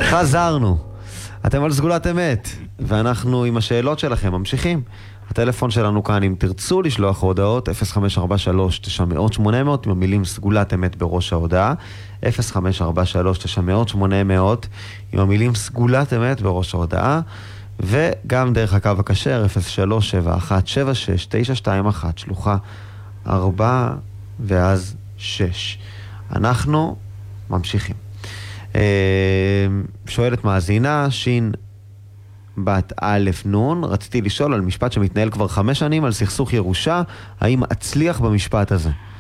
חזרנו. אתם על סגולת אמת, ואנחנו עם השאלות שלכם ממשיכים. הטלפון שלנו כאן, אם תרצו לשלוח הודעות, 0543-900-800, עם המילים סגולת אמת בראש ההודעה, 0543-900-800, עם המילים סגולת אמת בראש ההודעה, וגם דרך הקו הכשר, 037176-921, שלוחה 4 ואז 6. אנחנו ממשיכים. שואלת מאזינה, שין בת א' נון, רציתי לשאול על משפט שמתנהל כבר 5 שנים, על סכסוך ירושה, האם אצליח במשפט הזה?